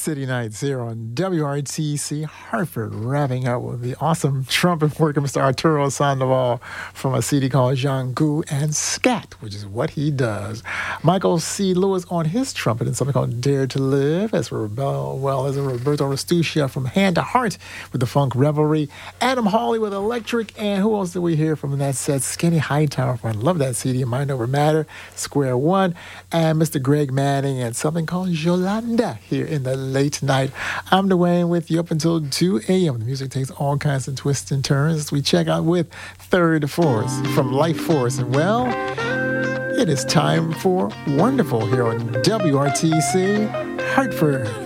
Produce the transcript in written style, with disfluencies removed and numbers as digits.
City Nights here on WRTC Hartford, wrapping up with the awesome trumpet work of Mr. Arturo Sandoval from a CD called Django and Scat, which is what he does. Michael C. Lewis on his trumpet and something called Dare to Live, as well as Roberto Restuccia from Hand to Heart with the Funk Revelry, Adam Hawley with Electric, and who else did we hear from that set? Skinny Hightower, I love that CD, Mind Over Matter, Square One, and Mr. Greg Manning and something called Yolanda here in the late night. I'm Dwayne with you up until 2 a.m. The music takes all kinds of twists and turns. We check out with Third Force from Life Force. And well, it is time for Wonderful here on WRTC Hartford.